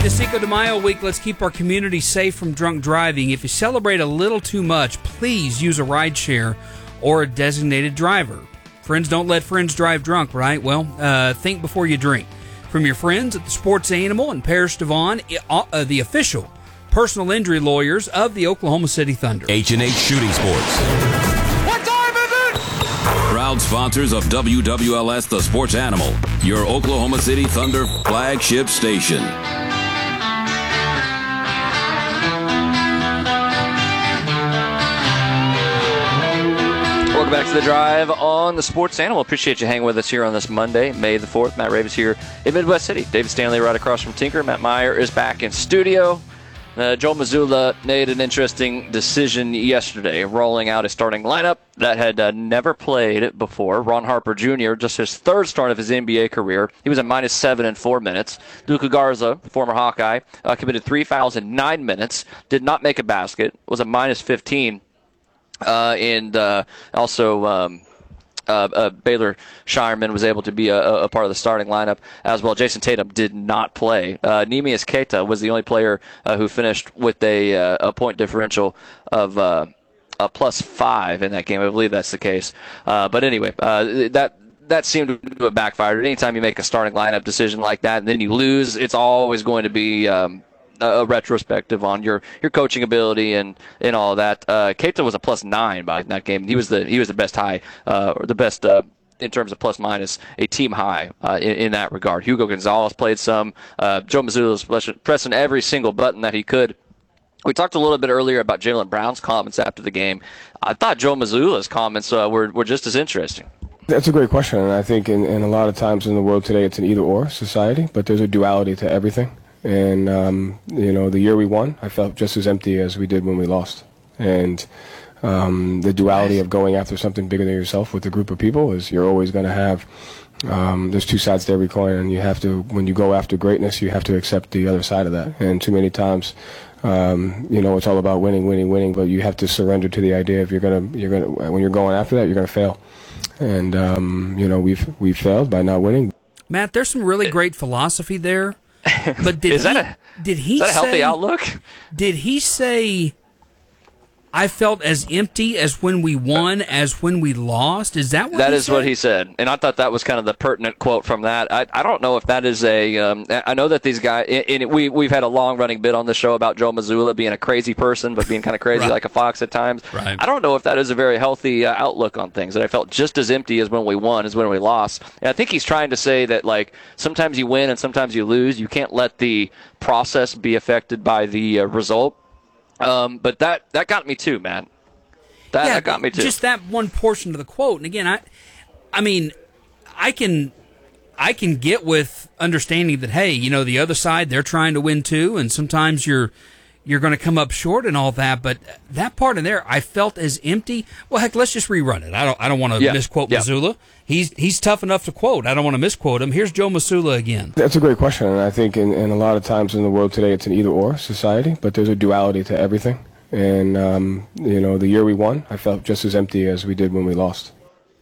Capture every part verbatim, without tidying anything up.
into Cinco de Mayo week. Let's keep our community safe from drunk driving. If you celebrate a little too much, please use a rideshare or a designated driver. Friends don't let friends drive drunk, right? Well, uh, think before you drink. From your friends at the Sports Animal and Parrish Devon, uh, the official personal injury lawyers of the Oklahoma City Thunder. H and H Shooting Sports. What time is it? Proud sponsors of W W L S The Sports Animal, your Oklahoma City Thunder flagship station. Welcome back to The Drive on the Sports Animal. Appreciate you hanging with us here on this Monday, May the fourth. Matt Ravens here in Midwest City. David Stanley right across from Tinker. Matt Meyer is back in studio. Uh, Joe Mazzulla made an interesting decision yesterday, rolling out a starting lineup that had uh, never played before. Ron Harper Junior, just his third start of his N B A career. He was at minus seven in four minutes. Luka Garza, former Hawkeye, uh, committed three fouls in nine minutes, did not make a basket, was a minus fifteen. Uh, and uh, also um, uh, uh, Baylor Shireman was able to be a, a part of the starting lineup as well. Jason Tatum did not play. Uh, Neemias Queta was the only player uh, who finished with a, uh, a point differential of uh, a plus five in that game. I believe that's the case. Uh, but anyway, uh, that that seemed to have backfired. Anytime you make a starting lineup decision like that and then you lose, it's always going to be um, a retrospective on your, your coaching ability and, and all of that. Uh, Keita was a plus nine by that game. He was the he was the best high uh, or the best uh, in terms of plus minus, a team high uh, in, in that regard. Hugo Gonzalez played some. Uh, Joe Mazzulla was pressing every single button that he could. We talked a little bit earlier about Jaylen Brown's comments after the game. I thought Joe Mazzulla's comments uh, were were just as interesting. That's a great question, and I think in, in a lot of times in the world today it's an either-or society, but there's a duality to everything. And, um, you know, the year we won, I felt just as empty as we did when we lost. And um, the duality of going after something bigger than yourself with a group of people is you're always going to have, um, there's two sides to every coin, and you have to, when you go after greatness, you have to accept the other side of that. And too many times, um, you know, it's all about winning, winning, winning, but you have to surrender to the idea if you're going to, you're going to, when you're going after that, you're going to fail. And, um, you know, we've, we've failed by not winning. Matt, there's some really great philosophy there. But did is that he, a, did he is that a healthy say, outlook? Did he say, I felt as empty as when we won as when we lost? Is that what That he is said? what he said. And I thought that was kind of the pertinent quote from that. I, I don't know if that is a um, – I know that these guys – and we, we've had a long-running bit on the show about Joe Mazzulla being a crazy person but being kind of crazy right. like a fox at times. Right. I don't know if that is a very healthy uh, outlook on things, that I felt just as empty as when we won as when we lost. And I think he's trying to say that, like, sometimes you win and sometimes you lose. You can't let the process be affected by the uh, result. Um, but that, that got me too, man. That, yeah, that got me too. Just that one portion of the quote. And again, I I mean, I can I can get with understanding that, hey, you know, the other side, they're trying to win too, and sometimes you're you're going to come up short and all that, but that part in there, I felt as empty. Well, heck, let's just rerun it. I don't I don't want to yeah. misquote yeah. Mazzulla. He's he's tough enough to quote. I don't want to misquote him. Here's Joe Mazzulla again. That's a great question, and I think in, in a lot of times in the world today it's an either-or society, but there's a duality to everything. And, um, you know, the year we won, I felt just as empty as we did when we lost.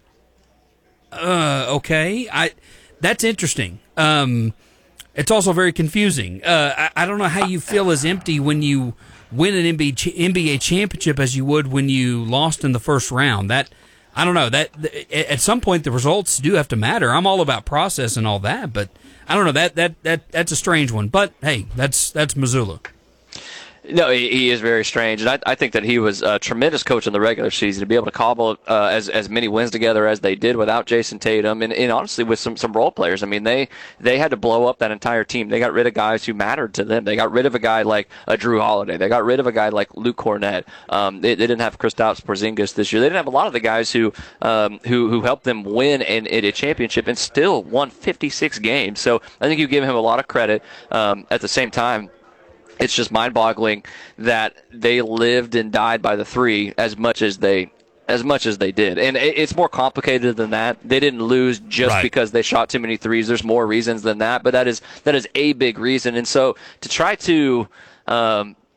Uh, okay. I That's interesting. Um, it's also very confusing. Uh, I, I don't know how you feel as empty when you win an N B A, N B A championship as you would when you lost in the first round. That I don't know. That at some point the results do have to matter. I'm all about process and all that, but I don't know. That that that that's a strange one. But hey, that's that's Mazzulla. No, he, he is very strange, and I, I think that he was a tremendous coach in the regular season to be able to cobble uh, as as many wins together as they did without Jason Tatum, and, and honestly with some, some role players. I mean, they they had to blow up that entire team. They got rid of guys who mattered to them. They got rid of a guy like a Drew Holiday. They got rid of a guy like Luke Cornett. Um, they, they didn't have Kristaps Porzingis this year. They didn't have a lot of the guys who um, who who helped them win in, in a championship and still won fifty-six games. So I think you give him a lot of credit. Um, at the same time, it's just mind-boggling that they lived and died by the three as much as they as much as they did. And it's more complicated than that. They didn't lose just right. because they shot too many threes. There's more reasons than that, but that is that is a big reason. And so to try to um,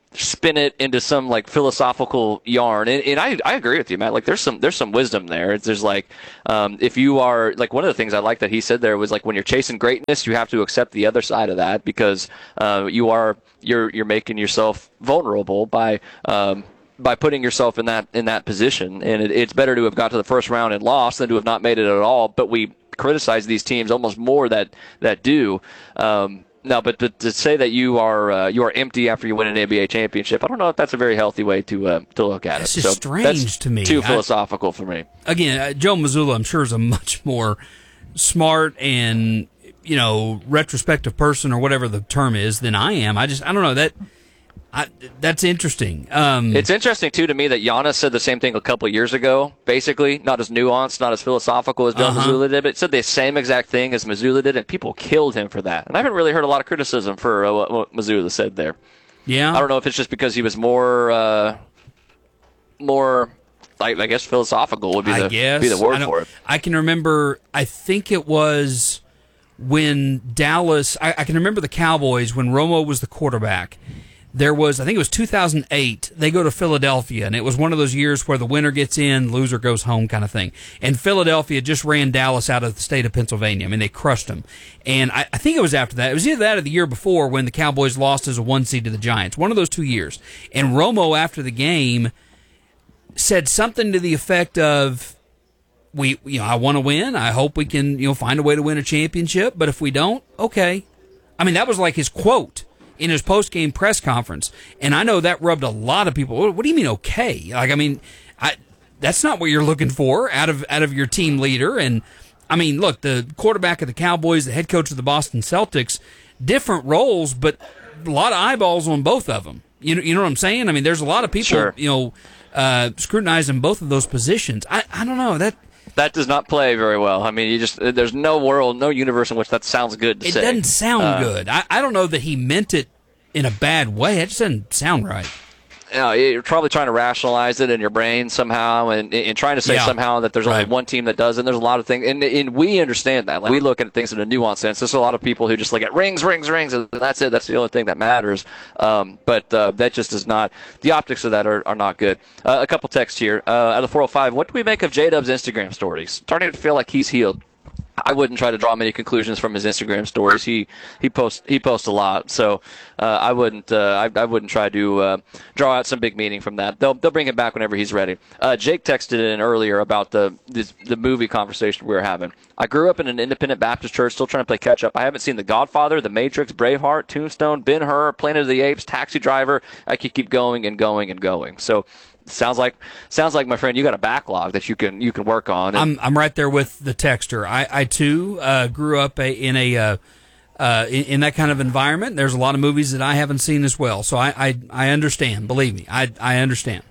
spin it into some like philosophical yarn. And, and I I agree with you, Matt. Like there's some there's some wisdom there. It's, there's like um, if you are like one of the things I like that he said there was like when you're chasing greatness, you have to accept the other side of that because uh, you are you're you're making yourself vulnerable by um, by putting yourself in that in that position. And it, it's better to have got to the first round and lost than to have not made it at all. But we criticize these teams almost more that that do. Um, No, but to, to say that you are uh, you are empty after you win an N B A championship, I don't know if that's a very healthy way to uh, to look at it's it. It's just so strange that's to me. Too I, philosophical for me. Again, uh, Joe Mazzulla, I'm sure, is a much more smart and you know retrospective person or whatever the term is than I am. I just I don't know that. I, that's interesting. Um, it's interesting, too, to me that Giannis said the same thing a couple of years ago, basically. Not as nuanced, not as philosophical as Joe uh-huh. Mazzulla did, but it said the same exact thing as Mazzulla did, and people killed him for that. And I haven't really heard a lot of criticism for uh, what, what Mazzulla said there. Yeah. I don't know if it's just because he was more, uh, more I, I guess, philosophical would be the, guess, be the word for it. I can remember, I think it was when Dallas, I, I can remember the Cowboys when Romo was the quarterback. There was, I think it was two thousand eight, they go to Philadelphia, and it was one of those years where the winner gets in, loser goes home kind of thing. And Philadelphia just ran Dallas out of the state of Pennsylvania. I mean, they crushed them. And I, I think it was after that. It was either that or the year before when the Cowboys lost as a one seed to the Giants. One of those two years. And Romo, after the game, said something to the effect of, "We, you know, I want to win. I hope we can, you know, find a way to win a championship. But if we don't, okay." I mean, that was like his quote in his post-game press conference, and I know that rubbed a lot of people. What do you mean, okay? Like, I mean, I, that's not what you're looking for out of out of your team leader. And I mean, look, the quarterback of the Cowboys, the head coach of the Boston Celtics, different roles, but a lot of eyeballs on both of them. You know, you know what I'm saying? I mean, there's a lot of people, sure. you know, uh, scrutinizing both of those positions. I, I don't know that. That does not play very well. I mean, you just there's no world, no universe in which that sounds good to it say. It doesn't sound uh, good. I, I don't know that he meant it in a bad way. It just doesn't sound right. You know, you're probably trying to rationalize it in your brain somehow and, and trying to say yeah. somehow that there's right. only one team that does, and there's a lot of things. And, and we understand that. Like, we look at things in a nuanced sense. There's a lot of people who just look at rings, rings, rings, and that's it. That's the only thing that matters. Um, but uh, that just is not – the optics of that are, are not good. Uh, a couple texts here. Uh, out of the four oh five, what do we make of J-Dub's Instagram stories? Starting to feel like he's healed. I wouldn't try to draw many conclusions from his Instagram stories. He he posts he posts a lot, so uh, I wouldn't uh, I, I wouldn't try to uh, draw out some big meaning from that. They'll they'll bring it back whenever he's ready. Uh, Jake texted in earlier about the this, the movie conversation we were having. I grew up in an independent Baptist church, still trying to play catch up. I haven't seen The Godfather, The Matrix, Braveheart, Tombstone, Ben-Hur, Planet of the Apes, Taxi Driver. I could keep going and going and going. So. Sounds like, sounds like, my friend, you got a backlog that you can you can work on. I'm I'm right there with the texter. I I too uh, grew up a, in a uh, uh, in, in that kind of environment. There's a lot of movies that I haven't seen as well, so I I, I understand. Believe me, I I understand.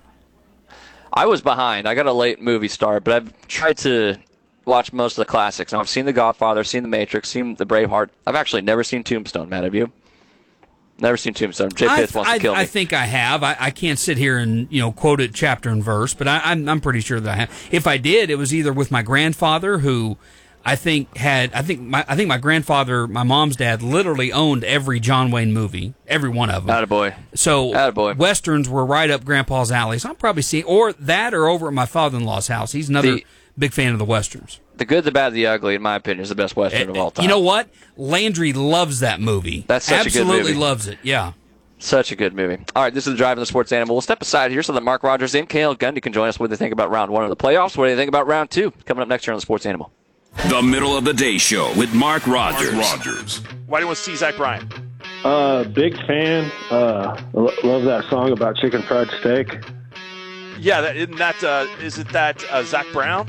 I was behind. I got a late movie start, but I've tried to watch most of the classics. Now, I've seen The Godfather, seen The Matrix, seen The Braveheart. I've actually never seen Tombstone. Matt, have you? Never seen Tombstone. Jay Pitts wants I, to kill me. I think I have. I, I can't sit here and you know quote it chapter and verse, but I, I'm I'm pretty sure that I have. If I did, it was either with my grandfather, who I think had I think my I think my grandfather, my mom's dad, literally owned every John Wayne movie, every one of them. Attaboy. So Attaboy. Westerns were right up Grandpa's alley. So I'm probably seeing or that or over at my father-in-law's house. He's another the, big fan of the Westerns. The Good, the Bad, the Ugly, in my opinion, is the best Western it, of all time. You know what? Landry loves that movie. That's such Absolutely a good movie. loves it. Yeah. Such a good movie. All right, this is the Driving the Sports Animal. We'll step aside here so that Mark Rogers and Cale Gundy can join us. What do they think about round one of the playoffs? What do they think about round two? Coming up next year on the Sports Animal. The Middle of the Day Show with Mark Rogers. Mark Rogers. Why do you want to see Zach Bryan? Uh, big fan. Uh, lo- love that song about chicken fried steak. Yeah, that, isn't that, uh, is it that uh, Zach Brown?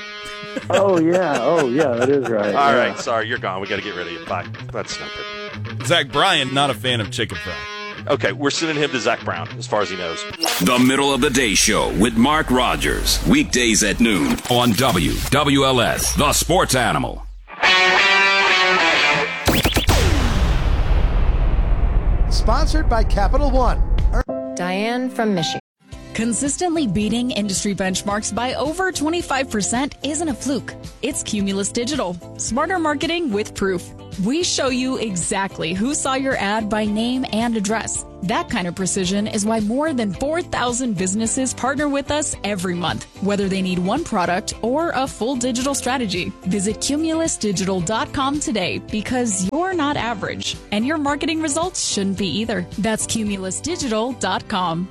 Oh, yeah. Oh, yeah, that is right. All yeah. right, sorry, you're gone. We got to get rid of you. Bye. That's not good. Zach Bryan, not a fan of chicken fry. Okay, we're sending him to Zach Brown, as far as he knows. The Middle of the Day Show with Mark Rogers. Weekdays at noon on W W L S, The Sports Animal. Sponsored by Capital One. Diane from Michigan. Consistently beating industry benchmarks by over twenty-five percent isn't a fluke. It's Cumulus Digital. Smarter marketing with proof. We show you exactly who saw your ad by name and address. That kind of precision is why more than four thousand businesses partner with us every month, whether they need one product or a full digital strategy. Visit Cumulus Digital dot com today because you're not average, and your marketing results shouldn't be either. That's Cumulus Digital dot com.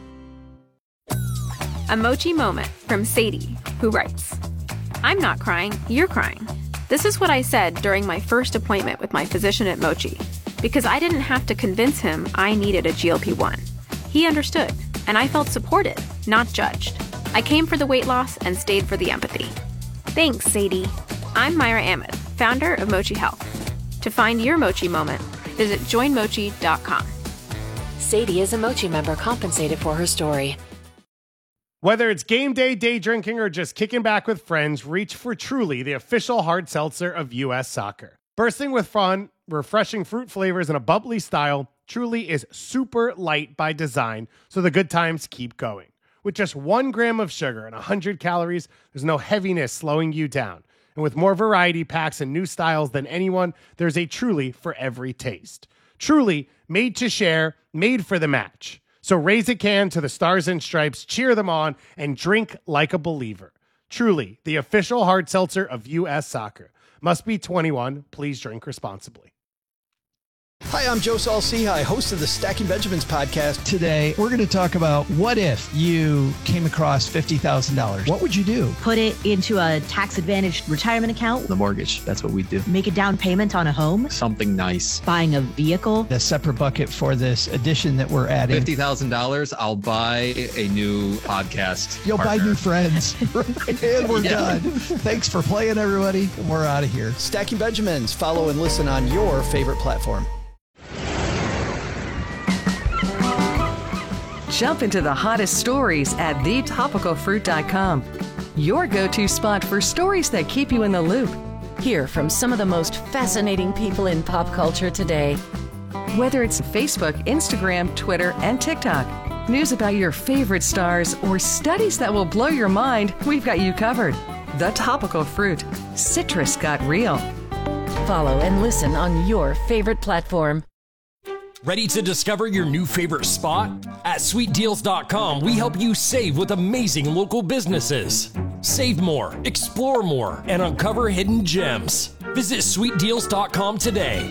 A Mochi moment from Sadie, who writes, I'm not crying, you're crying. This is what I said during my first appointment with my physician at Mochi, because I didn't have to convince him I needed a G L P one. He understood, and I felt supported, not judged. I came for the weight loss and stayed for the empathy. Thanks, Sadie. I'm Myra Ahmed, founder of Mochi Health. To find your Mochi moment, visit join mochi dot com. Sadie is a Mochi member compensated for her story. Whether it's game day, day drinking, or just kicking back with friends, reach for Truly, the official hard seltzer of U S Soccer. Bursting with fun, refreshing fruit flavors, and a bubbly style, Truly is super light by design, so the good times keep going. With just one gram of sugar and one hundred calories, there's no heaviness slowing you down. And with more variety packs and new styles than anyone, there's a Truly for every taste. Truly, made to share, made for the match. So raise a can to the Stars and Stripes, cheer them on, and drink like a believer. Truly, the official hard seltzer of U S Soccer. Must be twenty-one. Please drink responsibly. Hi, I'm Joe Saul-Sehy, host of the Stacking Benjamins podcast. Today, we're going to talk about what if you came across fifty thousand dollars? What would you do? Put it into a tax-advantaged retirement account. The mortgage, that's what we do. Make a down payment on a home. Something nice. Buying a vehicle. A separate bucket for this addition that we're adding. fifty thousand dollars, I'll buy a new podcast You'll partner. buy new friends. And we're Yeah. done. Thanks for playing, everybody. We're out of here. Stacking Benjamins. Follow and listen on your favorite platform. Jump into the hottest stories at the topical fruit dot com. Your go-to spot for stories that keep you in the loop. Hear from some of the most fascinating people in pop culture today. Whether it's Facebook, Instagram, Twitter, and TikTok, news about your favorite stars, or studies that will blow your mind, we've got you covered. The Topical Fruit. Citrus got real. Follow and listen on your favorite platform. Ready to discover your new favorite spot? At sweet deals dot com, we help you save with amazing local businesses. Save more, explore more, and uncover hidden gems. Visit sweet deals dot com today.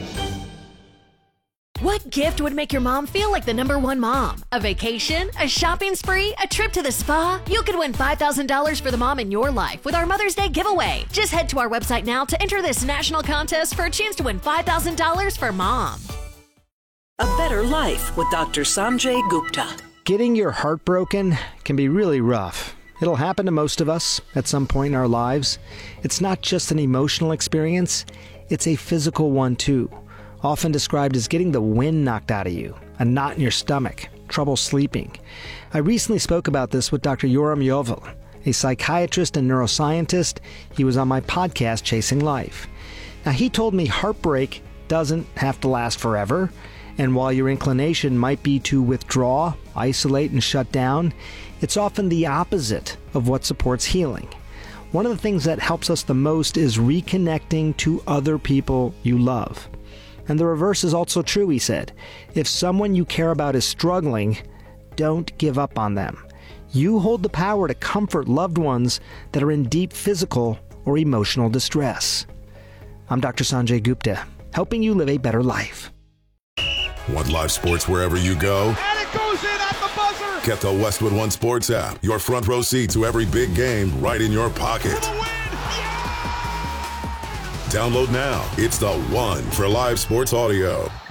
What gift would make your mom feel like the number one mom? A vacation? A shopping spree? A trip to the spa? You could win five thousand dollars for the mom in your life with our Mother's Day giveaway. Just head to our website now to enter this national contest for a chance to win five thousand dollars for mom. A Better Life with Doctor Sanjay Gupta. Getting your heart broken can be really rough. It'll happen to most of us at some point in our lives. It's not just an emotional experience, it's a physical one too. Often described as getting the wind knocked out of you, a knot in your stomach, trouble sleeping. I recently spoke about this with Doctor Yoram Yovel, a psychiatrist and neuroscientist. He was on my podcast, Chasing Life. Now, he told me heartbreak doesn't have to last forever. And while your inclination might be to withdraw, isolate, and shut down, it's often the opposite of what supports healing. One of the things that helps us the most is reconnecting to other people you love. And the reverse is also true, he said. If someone you care about is struggling, don't give up on them. You hold the power to comfort loved ones that are in deep physical or emotional distress. I'm Doctor Sanjay Gupta, helping you live a better life. Want live sports wherever you go? And it goes in at the buzzer! Get the Westwood One Sports app. Your front row seat to every big game right in your pocket. Download now. It's the one for live sports audio.